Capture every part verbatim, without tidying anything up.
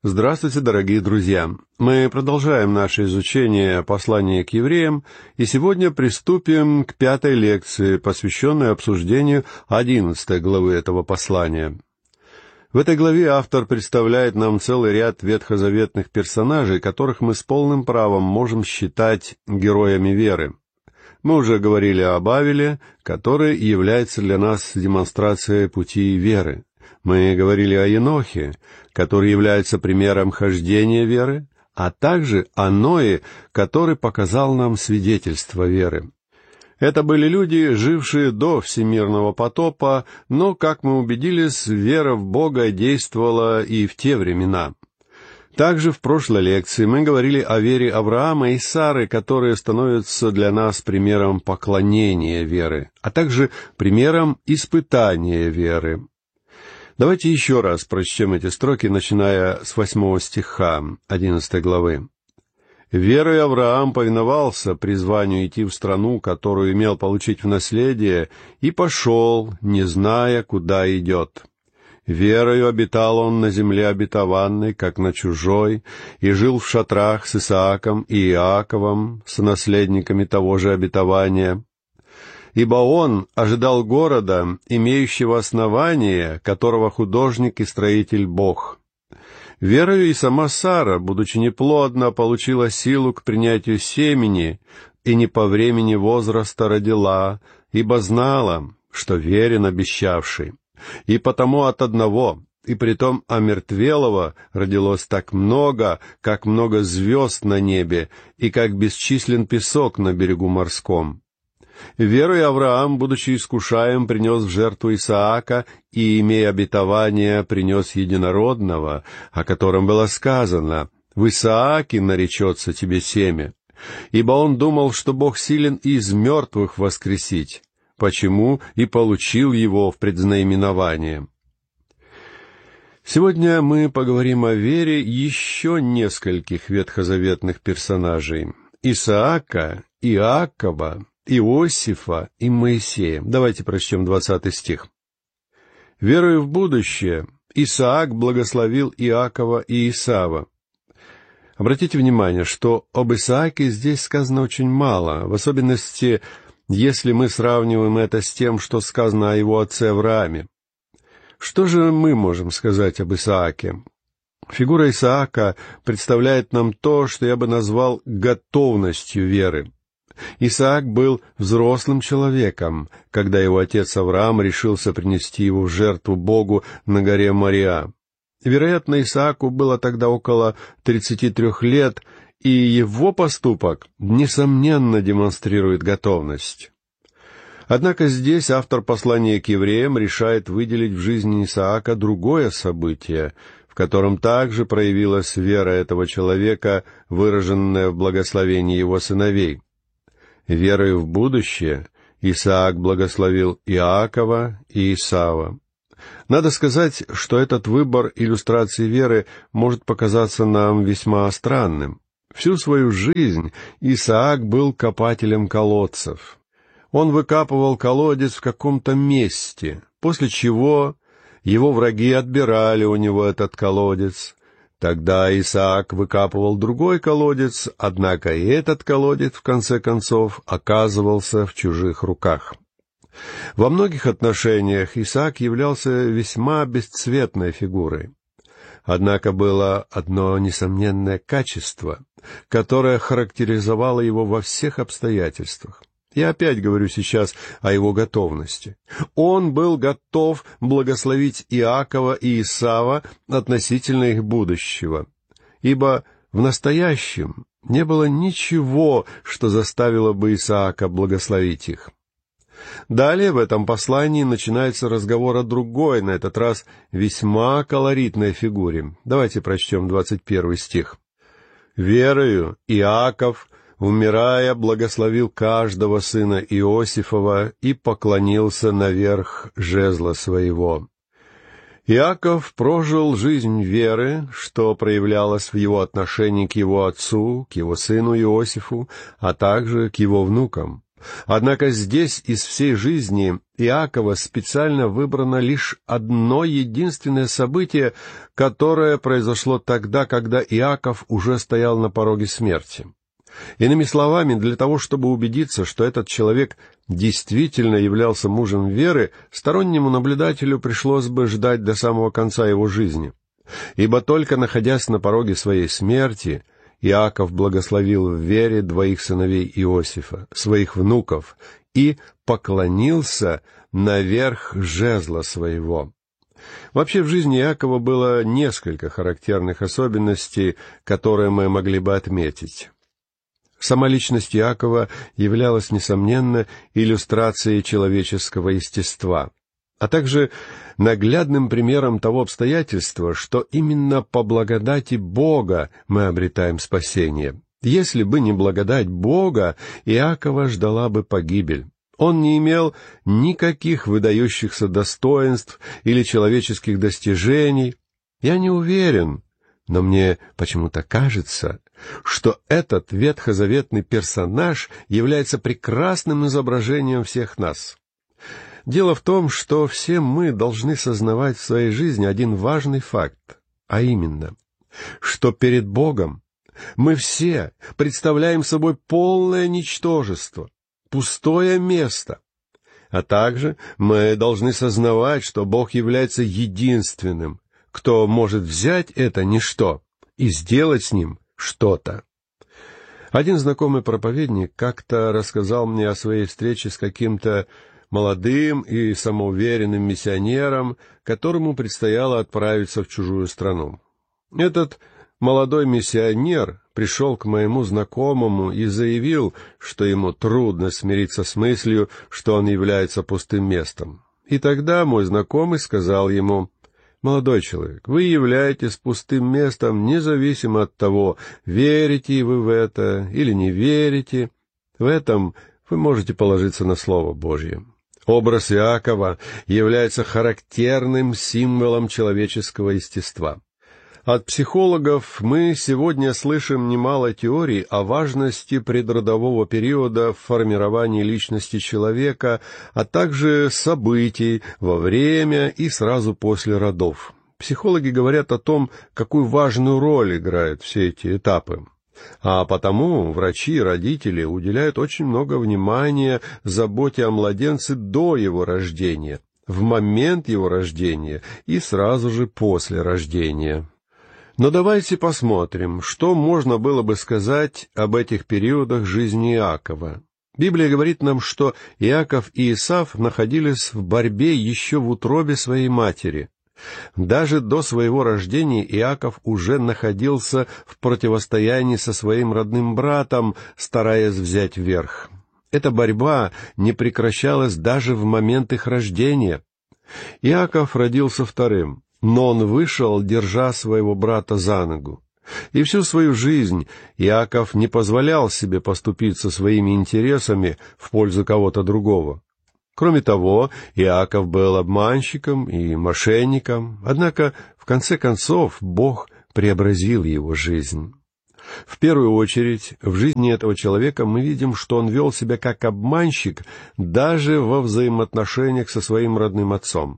Здравствуйте, дорогие друзья! Мы продолжаем наше изучение послания к евреям, и сегодня приступим к пятой лекции, посвященной обсуждению одиннадцатой главы этого послания. В этой главе автор представляет нам целый ряд ветхозаветных персонажей, которых мы с полным правом можем считать героями веры. Мы уже говорили об Авеле, который является для нас демонстрацией пути веры. Мы говорили о Енохе, который является примером хождения веры, а также о Ное, который показал нам свидетельство веры. Это были люди, жившие до всемирного потопа, но, как мы убедились, вера в Бога действовала и в те времена. Также в прошлой лекции мы говорили о вере Авраама и Сары, которые становятся для нас примером поклонения веры, а также примером испытания веры. Давайте еще раз прочтем эти строки, начиная с восьмого стиха одиннадцатой главы. «Верой Авраам повиновался призванию идти в страну, которую имел получить в наследие, и пошел, не зная, куда идет. Верою обитал он на земле обетованной, как на чужой, и жил в шатрах с Исааком и Иаковом, с наследниками того же обетования. Ибо он ожидал города, имеющего основание, которого художник и строитель Бог. Верою и сама Сара, будучи неплодна, получила силу к принятию семени, и не по времени возраста родила, ибо знала, что верен обещавший. И потому от одного, и притом омертвелого, родилось так много, как много звезд на небе, и как бесчислен песок на берегу морском. Верой Авраам, будучи искушаем, принес в жертву Исаака, и, имея обетование, принес единородного, о котором было сказано: «В Исааке наречется тебе семя». Ибо он думал, что Бог силен из мертвых воскресить, почему и получил его в предзнаименование. Сегодня мы поговорим о вере еще нескольких ветхозаветных персонажей: Исаака, Иакова, Иосифа и Моисея. Давайте прочтем двадцатый стих. «Верою в будущее Исаак благословил Иакова и Исава». Обратите внимание, что об Исааке здесь сказано очень мало, в особенности, если мы сравниваем это с тем, что сказано о его отце Аврааме. Что же мы можем сказать об Исааке? Фигура Исаака представляет нам то, что я бы назвал готовностью веры. Исаак был взрослым человеком, когда его отец Авраам решился принести его в жертву Богу на горе Мориа. Вероятно, Исааку было тогда около тридцати трех лет, и его поступок, несомненно, демонстрирует готовность. Однако здесь автор послания к евреям решает выделить в жизни Исаака другое событие, в котором также проявилась вера этого человека, выраженная в благословении его сыновей. Верою в будущее Исаак благословил Иакова и Исава. Надо сказать, что этот выбор иллюстрации веры может показаться нам весьма странным. Всю свою жизнь Исаак был копателем колодцев. Он выкапывал колодец в каком-то месте, после чего его враги отбирали у него этот колодец. Тогда Исаак выкапывал другой колодец, однако и этот колодец, в конце концов, оказывался в чужих руках. Во многих отношениях Исаак являлся весьма бесцветной фигурой. Однако было одно несомненное качество, которое характеризовало его во всех обстоятельствах. Я опять говорю сейчас о его готовности. Он был готов благословить Иакова и Исава относительно их будущего, ибо в настоящем не было ничего, что заставило бы Исаака благословить их. Далее в этом послании начинается разговор о другой, на этот раз весьма колоритной фигуре. Давайте прочтем двадцать первый стих. «Верою Иаков, умирая, благословил каждого сына Иосифова и поклонился наверх жезла своего». Иаков прожил жизнь веры, что проявлялось в его отношении к его отцу, к его сыну Иосифу, а также к его внукам. Однако здесь из всей жизни Иакова специально выбрано лишь одно единственное событие, которое произошло тогда, когда Иаков уже стоял на пороге смерти. Иными словами, для того, чтобы убедиться, что этот человек действительно являлся мужем веры, стороннему наблюдателю пришлось бы ждать до самого конца его жизни. Ибо только находясь на пороге своей смерти, Иаков благословил в вере двоих сыновей Иосифа, своих внуков, и поклонился наверх жезла своего. Вообще в жизни Иакова было несколько характерных особенностей, которые мы могли бы отметить. Сама личность Иакова являлась, несомненно, иллюстрацией человеческого естества, а также наглядным примером того обстоятельства, что именно по благодати Бога мы обретаем спасение. Если бы не благодать Бога, Иакова ждала бы погибель. Он не имел никаких выдающихся достоинств или человеческих достижений. Я не уверен, но мне почему-то кажется, что этот ветхозаветный персонаж является прекрасным изображением всех нас. Дело в том, что все мы должны сознавать в своей жизни один важный факт, а именно, что перед Богом мы все представляем собой полное ничтожество, пустое место. А также мы должны сознавать, что Бог является единственным, кто может взять это ничто и сделать с ним что-то. Один знакомый проповедник как-то рассказал мне о своей встрече с каким-то молодым и самоуверенным миссионером, которому предстояло отправиться в чужую страну. Этот молодой миссионер пришел к моему знакомому и заявил, что ему трудно смириться с мыслью, что он является пустым местом. И тогда мой знакомый сказал ему: «Молодой человек, вы являетесь пустым местом независимо от того, верите вы в это или не верите. В этом вы можете положиться на Слово Божье». Образ Иакова является характерным символом человеческого естества. От психологов мы сегодня слышим немало теорий о важности предродового периода в формировании личности человека, а также событий во время и сразу после родов. Психологи говорят о том, какую важную роль играют все эти этапы. А потому врачи и родители уделяют очень много внимания заботе о младенце до его рождения, в момент его рождения и сразу же после рождения. Но давайте посмотрим, что можно было бы сказать об этих периодах жизни Иакова. Библия говорит нам, что Иаков и Исав находились в борьбе еще в утробе своей матери. Даже до своего рождения Иаков уже находился в противостоянии со своим родным братом, стараясь взять верх. Эта борьба не прекращалась даже в момент их рождения. Иаков родился вторым, но он вышел, держа своего брата за ногу. И всю свою жизнь Иаков не позволял себе поступиться своими интересами в пользу кого-то другого. Кроме того, Иаков был обманщиком и мошенником, однако, в конце концов, Бог преобразил его жизнь. В первую очередь, в жизни этого человека мы видим, что он вел себя как обманщик даже во взаимоотношениях со своим родным отцом.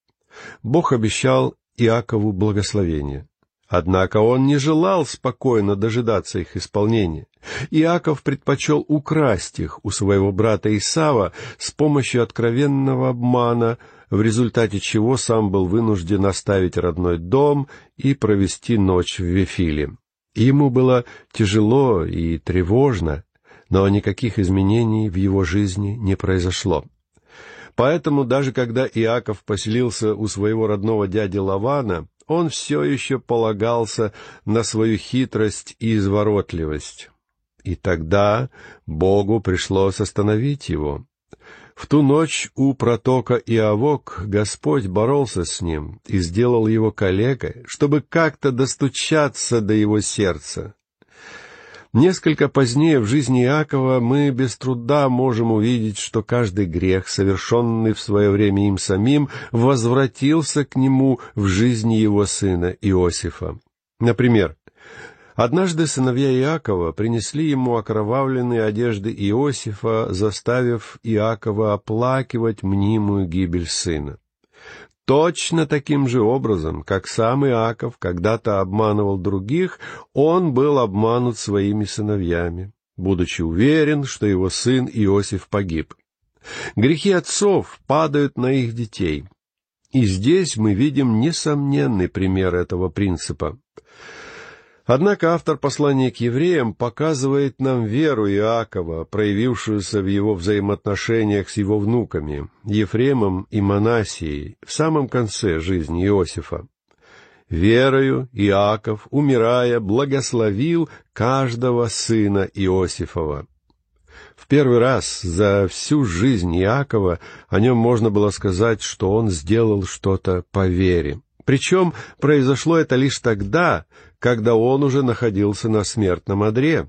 Бог обещал Иакову благословение. Однако он не желал спокойно дожидаться их исполнения. Иаков предпочел украсть их у своего брата Исава с помощью откровенного обмана, в результате чего сам был вынужден оставить родной дом и провести ночь в Вифиле. Ему было тяжело и тревожно, но никаких изменений в его жизни не произошло. Поэтому даже когда Иаков поселился у своего родного дяди Лавана, он все еще полагался на свою хитрость и изворотливость. И тогда Богу пришлось остановить его. В ту ночь у протока Иавок Господь боролся с ним и сделал его калекой, чтобы как-то достучаться до его сердца. Несколько позднее в жизни Иакова мы без труда можем увидеть, что каждый грех, совершенный в свое время им самим, возвратился к нему в жизни его сына Иосифа. Например, Однажды сыновья Иакова принесли ему окровавленные одежды Иосифа, заставив Иакова оплакивать мнимую гибель сына. Точно таким же образом, как сам Иаков когда-то обманывал других, он был обманут своими сыновьями, будучи уверен, что его сын Иосиф погиб. Грехи отцов падают на их детей. И здесь мы видим несомненный пример этого принципа. Однако автор послания к евреям показывает нам веру Иакова, проявившуюся в его взаимоотношениях с его внуками, Ефремом и Манассией, в самом конце жизни Иосифа. Верою Иаков, умирая, благословил каждого сына Иосифова. В первый раз за всю жизнь Иакова о нем можно было сказать, что он сделал что-то по вере. Причем произошло это лишь тогда, когда он уже находился на смертном одре.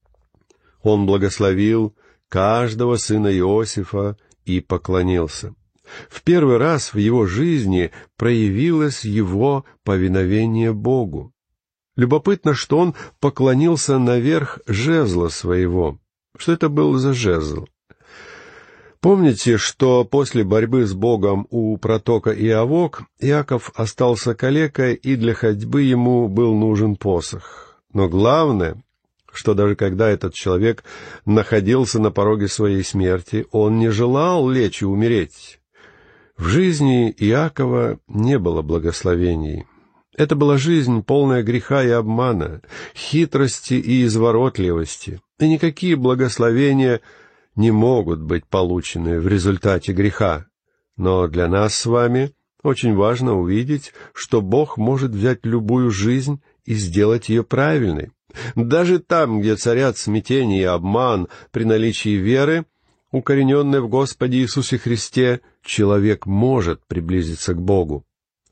Он благословил каждого сына Иосифа и поклонился. В первый раз в его жизни проявилось его повиновение Богу. Любопытно, что он поклонился наверх жезла своего. Что это был за жезл? Помните, что после борьбы с Богом у протока Иавок Иаков остался калекой, и для ходьбы ему был нужен посох. Но главное, что даже когда этот человек находился на пороге своей смерти, он не желал лечь и умереть. В жизни Иакова не было благословений. Это была жизнь, полная греха и обмана, хитрости и изворотливости, и никакие благословения не могут быть получены в результате греха. Но для нас с вами очень важно увидеть, что Бог может взять любую жизнь и сделать ее правильной. Даже там, где царят смятение и обман, при наличии веры, укорененной в Господе Иисусе Христе, человек может приблизиться к Богу.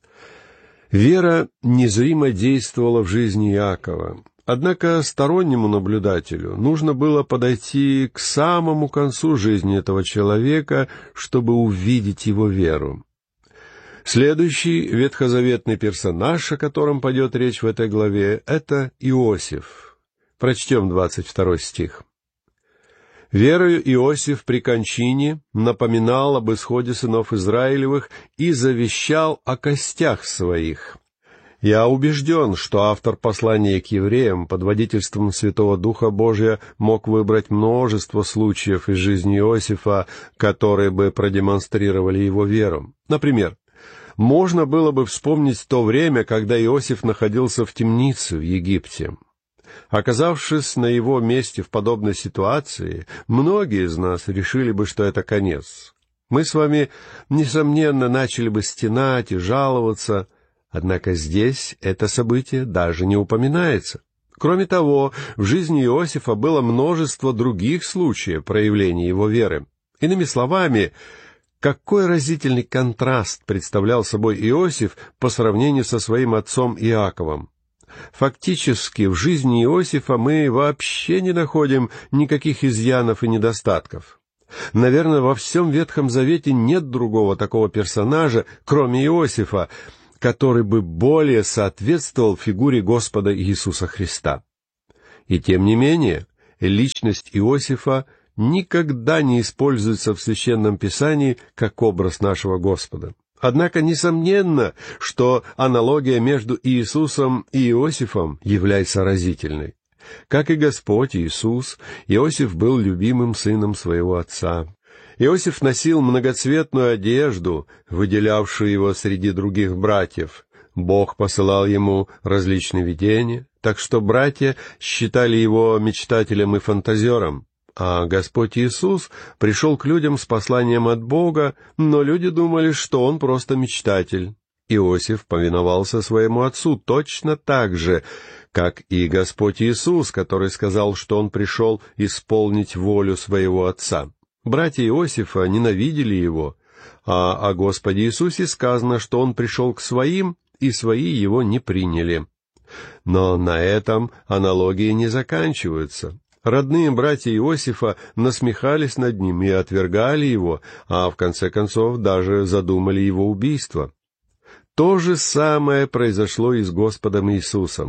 Вера незримо действовала в жизни Иакова. Однако стороннему наблюдателю нужно было подойти к самому концу жизни этого человека, чтобы увидеть его веру. Следующий ветхозаветный персонаж, о котором пойдет речь в этой главе, это Иосиф. Прочтем двадцать второй стих. «Верою Иосиф при кончине напоминал об исходе сынов Израилевых и завещал о костях своих». Я убежден, что автор послания к евреям под водительством Святого Духа Божия мог выбрать множество случаев из жизни Иосифа, которые бы продемонстрировали его веру. Например, можно было бы вспомнить то время, когда Иосиф находился в темнице в Египте. Оказавшись на его месте в подобной ситуации, многие из нас решили бы, что это конец. Мы с вами, несомненно, начали бы стенать и жаловаться. Однако здесь это событие даже не упоминается. Кроме того, в жизни Иосифа было множество других случаев проявления его веры. Иными словами, какой разительный контраст представлял собой Иосиф по сравнению со своим отцом Иаковом. Фактически, в жизни Иосифа мы вообще не находим никаких изъянов и недостатков. Наверное, во всем Ветхом Завете нет другого такого персонажа, кроме Иосифа, который бы более соответствовал фигуре Господа Иисуса Христа. И тем не менее, личность Иосифа никогда не используется в Священном Писании как образ нашего Господа. Однако, несомненно, что аналогия между Иисусом и Иосифом является разительной. Как и Господь Иисус, Иосиф был любимым сыном своего отца. Иосиф носил многоцветную одежду, выделявшую его среди других братьев. Бог посылал ему различные видения, так что братья считали его мечтателем и фантазером. А Господь Иисус пришел к людям с посланием от Бога, но люди думали, что он просто мечтатель. Иосиф повиновался своему отцу точно так же, как и Господь Иисус, который сказал, что он пришел исполнить волю своего отца. Братья Иосифа ненавидели его, а о Господе Иисусе сказано, что он пришел к своим, и свои его не приняли. Но на этом аналогии не заканчиваются. Родные братья Иосифа насмехались над ним и отвергали его, а в конце концов даже задумали его убийство. То же самое произошло и с Господом Иисусом.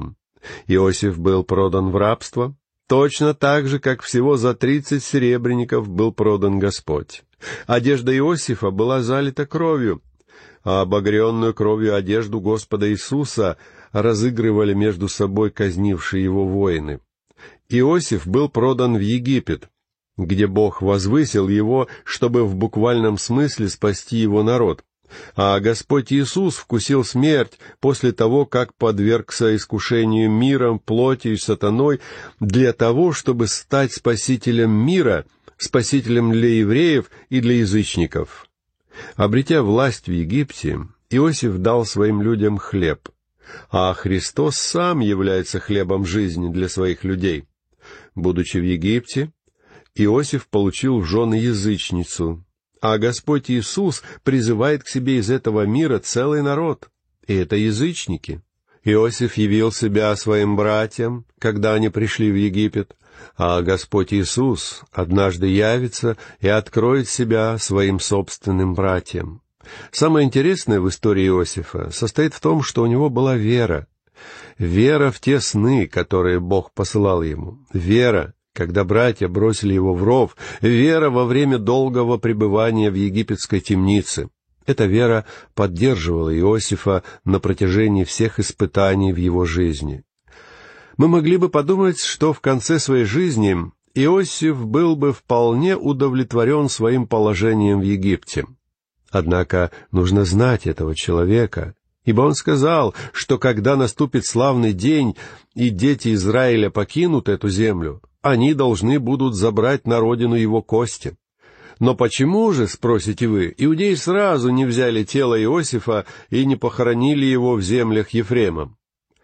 Иосиф был продан в рабство, точно так же, как всего за тридцать серебряников был продан Господь. Одежда Иосифа была залита кровью, а обогренную кровью одежду Господа Иисуса разыгрывали между собой казнившие его воины. Иосиф был продан в Египет, где Бог возвысил его, чтобы в буквальном смысле спасти его народ. А Господь Иисус вкусил смерть после того, как подвергся искушению миром, плотью и сатаной, для того, чтобы стать спасителем мира, спасителем для евреев и для язычников. Обретя власть в Египте, Иосиф дал своим людям хлеб, а Христос сам является хлебом жизни для своих людей. Будучи в Египте, Иосиф получил в жены язычницу, а Господь Иисус призывает к себе из этого мира целый народ, и это язычники. Иосиф явил себя своим братьям, когда они пришли в Египет, а Господь Иисус однажды явится и откроет себя своим собственным братьям. Самое интересное в истории Иосифа состоит в том, что у него была вера. Вера в те сны, которые Бог посылал ему. Вера, когда братья бросили его в ров. Вера во время долгого пребывания в египетской темнице. Эта вера поддерживала Иосифа на протяжении всех испытаний в его жизни. Мы могли бы подумать, что в конце своей жизни Иосиф был бы вполне удовлетворен своим положением в Египте. Однако нужно знать этого человека, ибо он сказал, что когда наступит славный день, и дети Израиля покинут эту землю, они должны будут забрать на родину его кости. Но почему же, спросите вы, иудеи сразу не взяли тело Иосифа и не похоронили его в землях Ефрема?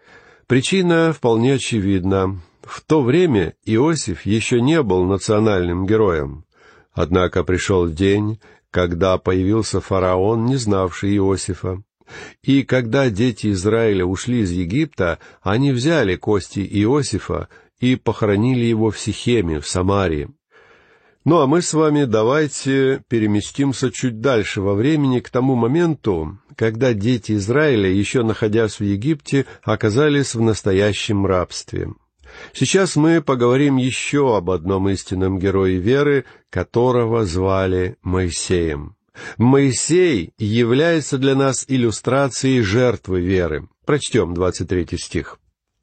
Причина вполне очевидна. В то время Иосиф еще не был национальным героем. Однако пришел день, когда появился фараон, не знавший Иосифа. И когда дети Израиля ушли из Египта, они взяли кости Иосифа и похоронили его в Сихеме, в Самарии. Ну а мы с вами давайте переместимся чуть дальше во времени, к тому моменту, когда дети Израиля, еще находясь в Египте, оказались в настоящем рабстве. Сейчас мы поговорим еще об одном истинном герое веры, которого звали Моисеем. Моисей является для нас иллюстрацией жертвы веры. Прочтем двадцать третий стих.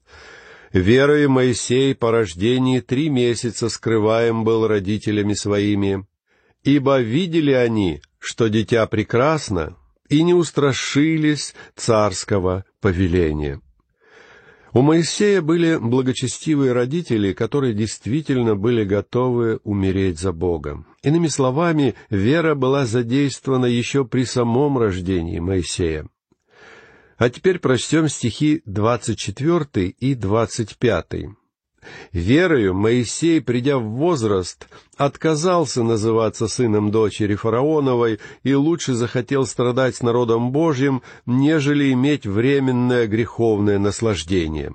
«Верою Моисей по рождении три месяца скрываем был родителями своими, ибо видели они, что дитя прекрасно, и не устрашились царского повеления». У Моисея были благочестивые родители, которые действительно были готовы умереть за Бога. Иными словами, вера была задействована еще при самом рождении Моисея. А теперь прочтем стихи двадцать четвертый и двадцать пятый. «Верою Моисей, придя в возраст, отказался называться сыном дочери фараоновой и лучше захотел страдать с народом Божьим, нежели иметь временное греховное наслаждение».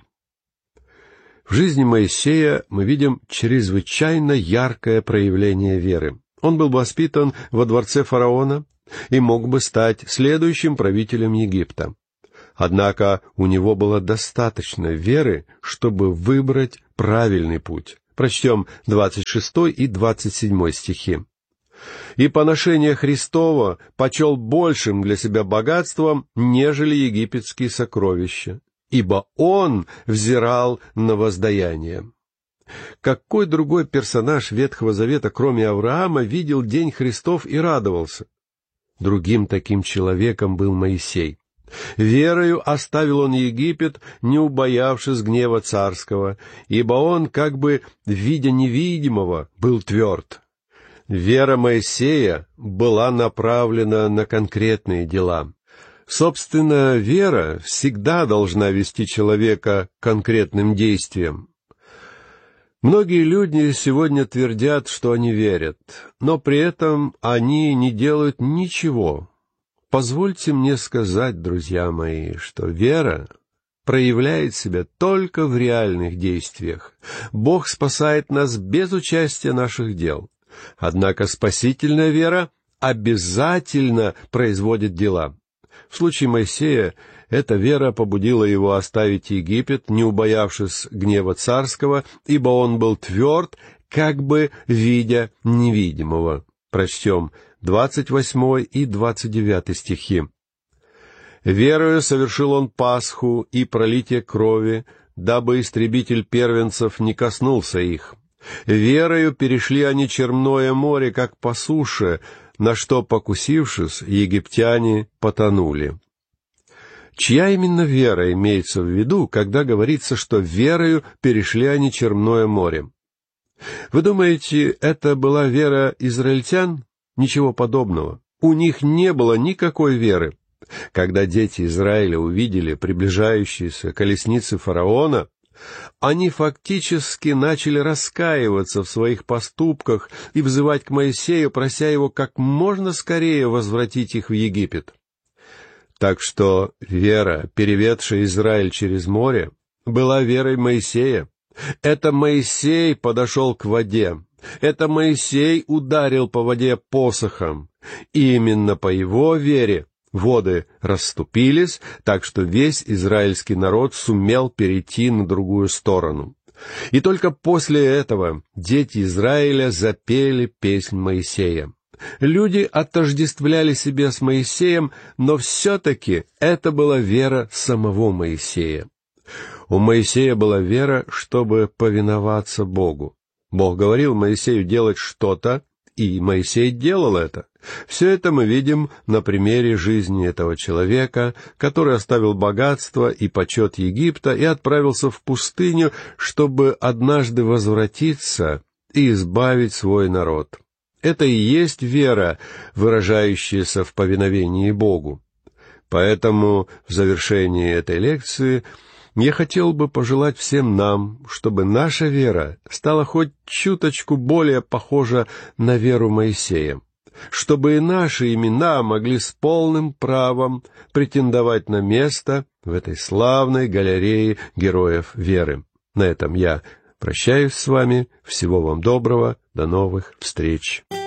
В жизни Моисея мы видим чрезвычайно яркое проявление веры. Он был воспитан во дворце фараона и мог бы стать следующим правителем Египта. Однако у него было достаточно веры, чтобы выбрать правильный путь. Прочтем двадцать шестой и двадцать седьмой стихи. «И поношение Христово почел большим для себя богатством, нежели египетские сокровища, ибо он взирал на воздаяние». Какой другой персонаж Ветхого Завета, кроме Авраама, видел день Христов и радовался? Другим таким человеком был Моисей. Верою оставил он Египет, не убоявшись гнева царского, ибо он, как бы видя невидимого, был тверд. Вера Моисея была направлена на конкретные дела. Собственно, вера всегда должна вести человека к конкретным действиям. Многие люди сегодня твердят, что они верят, но при этом они не делают ничего. Позвольте мне сказать, друзья мои, что вера проявляет себя только в реальных действиях. Бог спасает нас без участия наших дел. Однако спасительная вера обязательно производит дела. В случае Моисея Эта вера побудила его оставить Египет, не убоявшись гнева царского, ибо он был тверд, как бы видя невидимого. Прочтем двадцать восьмой и двадцать девятый стихи. «Верою совершил он Пасху и пролитие крови, дабы истребитель первенцев не коснулся их. Верою перешли они Черное море, как по суше, на что, покусившись, египтяне потонули». Чья именно вера имеется в виду, когда говорится, что верою перешли они Черное море? Вы думаете, это была вера израильтян? Ничего подобного. У них не было никакой веры. Когда дети Израиля увидели приближающиеся колесницы фараона, они фактически начали раскаиваться в своих поступках и взывать к Моисею, прося его как можно скорее возвратить их в Египет. Так что вера, переведшая Израиль через море, была верой Моисея. Это Моисей подошел к воде. Это Моисей ударил по воде посохом. И именно по его вере воды расступились, так что весь израильский народ сумел перейти на другую сторону. И только после этого дети Израиля запели песнь Моисея. Люди отождествляли себя с Моисеем, но все-таки это была вера самого Моисея. У Моисея была вера, чтобы повиноваться Богу. Бог говорил Моисею делать что-то, и Моисей делал это. Все это мы видим на примере жизни этого человека, который оставил богатство и почет Египта и отправился в пустыню, чтобы однажды возвратиться и избавить свой народ. Это и есть вера, выражающаяся в повиновении Богу. Поэтому в завершении этой лекции я хотел бы пожелать всем нам, чтобы наша вера стала хоть чуточку более похожа на веру Моисея, чтобы и наши имена могли с полным правом претендовать на место в этой славной галерее героев веры. На этом я прощаюсь с вами. Всего вам доброго. До новых встреч.